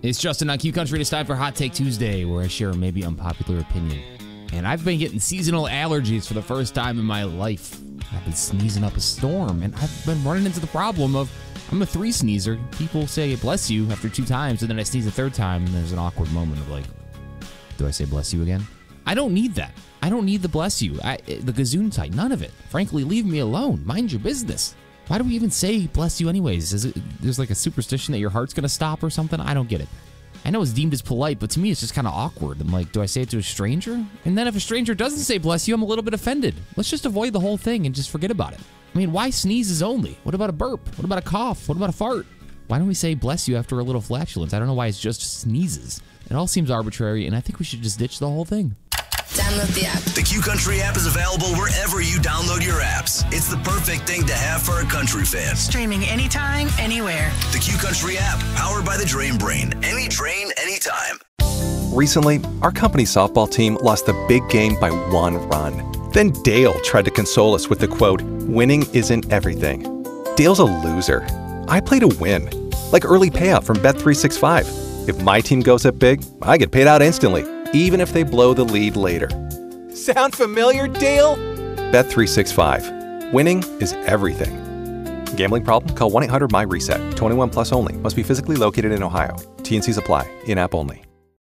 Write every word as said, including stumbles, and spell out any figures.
It's Justin on Q Country. It's time for Hot Take Tuesday, where I share a maybe unpopular opinion. And I've been getting seasonal allergies for the first time in my life. I've been sneezing up a storm, and I've been running into the problem of I'm a three sneezer. People say bless you after two times, and then I sneeze a third time, and there's an awkward moment of like, do I say bless you again? I don't need that. I don't need the bless you. I, the Gesundheit, none of it. Frankly, leave me alone. Mind your business. Why do we even say bless you anyways? Is it there's like a superstition that your heart's going to stop or something? I don't get it. I know it's deemed as polite, but to me it's just kind of awkward. I'm like, do I say it to a stranger? And then if a stranger doesn't say bless you, I'm a little bit offended. Let's just avoid the whole thing and just forget about it. I mean, why sneezes only? What about a burp? What about a cough? What about a fart? Why don't we say bless you after a little flatulence? I don't know why it's just sneezes. It all seems arbitrary, and I think we should just ditch the whole thing. Download the app. The Q Country app is available wherever you download your apps. It's the perfect thing to have for a country fan. Streaming anytime, anywhere. The Q Country app, powered by the Drain Brain. Any drain, anytime. Recently, our company softball team lost the big game by one run. Then Dale tried to console us with the quote, "Winning isn't everything." Dale's a loser. I play to win. Like early payout from Bet three sixty-five. If my team goes up big, I get paid out instantly, even if they blow the lead later. Sound familiar, Dale? Bet three sixty-five. Winning is everything. Gambling problem? Call one eight hundred M Y RESET. twenty-one plus only. Must be physically located in Ohio. T and Cs apply. In-app only.